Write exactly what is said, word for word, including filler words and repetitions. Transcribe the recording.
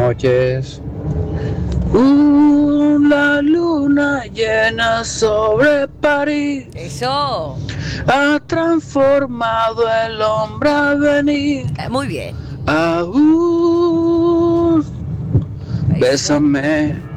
noches. Uh, la luna llena sobre París. Eso. Ha transformado el hombre a venir. Eh, Muy bien. Ah, uh, Eso. bésame.